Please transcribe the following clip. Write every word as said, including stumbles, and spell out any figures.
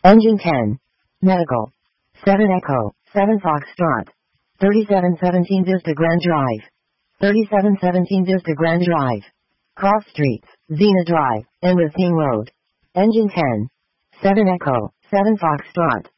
Engine ten. Medical. seven Echo, seven Foxtrot. thirty-seven seventeen Vista Grand Drive. thirty-seven seventeen Vista Grand Drive. Cross Streets, Xena Drive, and Racine Road. Engine ten. seven Echo, seven Foxtrot.